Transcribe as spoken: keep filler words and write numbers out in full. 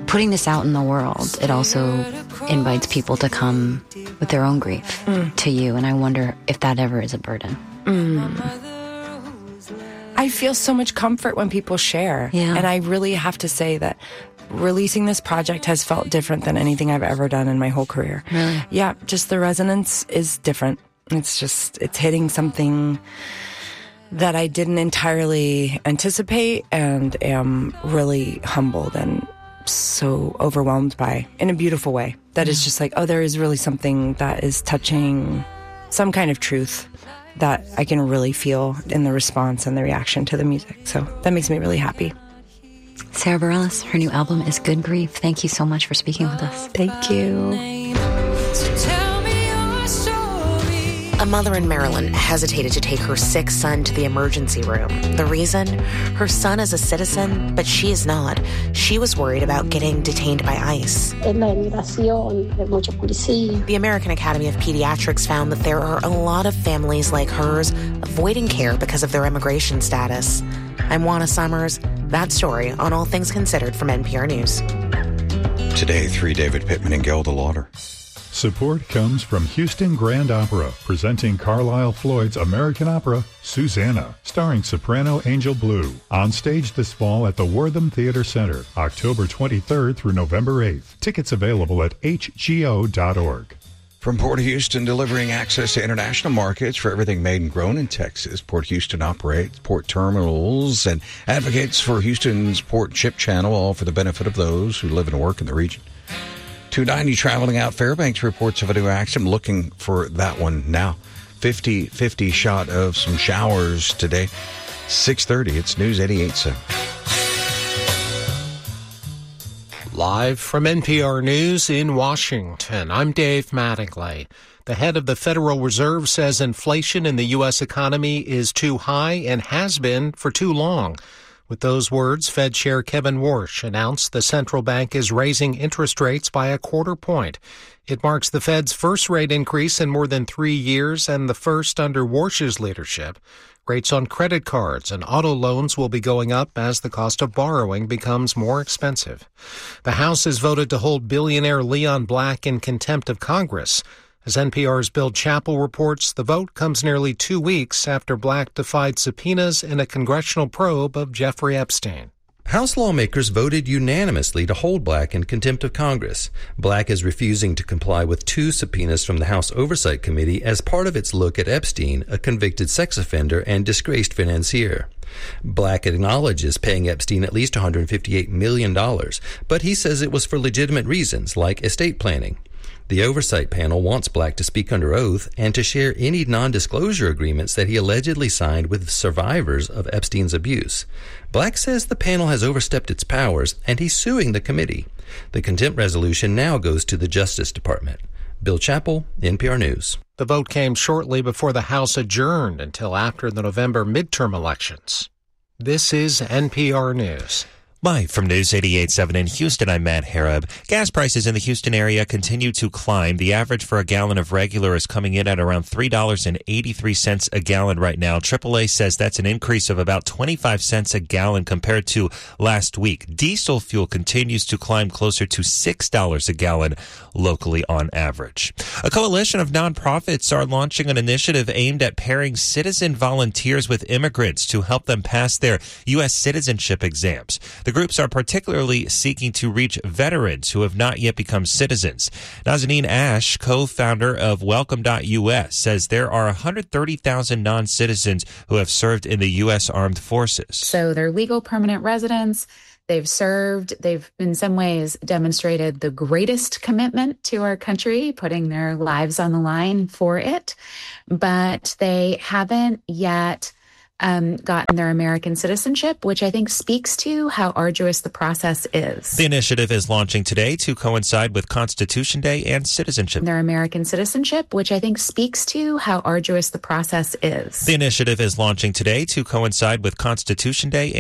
putting this out in the world, it also invites people to come with their own grief mm. to you. And I wonder if that ever is a burden. Mm. I feel so much comfort when people share. Yeah. And I really have to say that releasing this project has felt different than anything I've ever done in my whole career. Really? Yeah, just the resonance is different. It's just, it's hitting something that I didn't entirely anticipate and am really humbled and so overwhelmed by in a beautiful way. That is just like, oh, there is really something that is touching some kind of truth that I can really feel in the response and the reaction to the music. So that makes me really happy. Sara Bareilles, her new album is Good Grief. Thank you so much for speaking with us. Thank you. A mother in Maryland hesitated to take her sick son to the emergency room. The reason? Her son is a citizen, but she is not. She was worried about getting detained by ICE. The American Academy of Pediatrics found that there are a lot of families like hers avoiding care because of their immigration status. I'm Juana Summers. That story on All Things Considered from N P R News. Today, three David Pittman and Gelda Lauder. Support comes from Houston Grand Opera, presenting Carlisle Floyd's American opera, Susanna, starring soprano Angel Blue. On stage this fall at the Wortham Theater Center, October twenty-third through November eighth. Tickets available at H G O dot org. From Port of Houston, delivering access to international markets for everything made and grown in Texas, Port Houston operates port terminals and advocates for Houston's port ship channel, all for the benefit of those who live and work in the region. two ninety traveling out. Fairbanks reports of a new accident. Looking for that one now. fifty-fifty shot of some showers today. six thirty, it's News eighty-eight point seven. Live from N P R News in Washington, I'm Dave Mattingly. The head of the Federal Reserve says inflation in the U S economy is too high and has been for too long. With those words, Fed Chair Kevin Warsh announced the central bank is raising interest rates by a quarter point. It marks the Fed's first rate increase in more than three years and the first under Warsh's leadership. Rates on credit cards and auto loans will be going up as the cost of borrowing becomes more expensive. The House has voted to hold billionaire Leon Black in contempt of Congress. As N P R's Bill Chappell reports, the vote comes nearly two weeks after Black defied subpoenas in a congressional probe of Jeffrey Epstein. House lawmakers voted unanimously to hold Black in contempt of Congress. Black is refusing to comply with two subpoenas from the House Oversight Committee as part of its look at Epstein, a convicted sex offender and disgraced financier. Black acknowledges paying Epstein at least one hundred fifty-eight million dollars, but he says it was for legitimate reasons like estate planning. The oversight panel wants Black to speak under oath and to share any non-disclosure agreements that he allegedly signed with survivors of Epstein's abuse. Black says the panel has overstepped its powers, and he's suing the committee. The contempt resolution now goes to the Justice Department. Bill Chappell, N P R News. The vote came shortly before the House adjourned until after the November midterm elections. This is N P R News. Live from News eighty-eight point seven in Houston, I'm Matt Harab. Gas prices in the Houston area continue to climb. The average for a gallon of regular is coming in at around three dollars and eighty-three cents a gallon right now. triple A says that's an increase of about twenty-five cents a gallon compared to last week. Diesel fuel continues to climb closer to six dollars a gallon locally on average. A coalition of nonprofits are launching an initiative aimed at pairing citizen volunteers with immigrants to help them pass their U S citizenship exams. The groups are particularly seeking to reach veterans who have not yet become citizens. Nazanin Ash, co-founder of Welcome dot U S, says there are one hundred thirty thousand non-citizens who have served in the U S Armed Forces. So they're legal permanent residents. They've served. They've, in some ways, demonstrated the greatest commitment to our country, putting their lives on the line for it. But they haven't yet Um, gotten their American citizenship, which I think speaks to how arduous the process is. The initiative is launching today to coincide with Constitution Day and citizenship. Their American citizenship, which I think speaks to how arduous the process is. The initiative is launching today to coincide with Constitution Day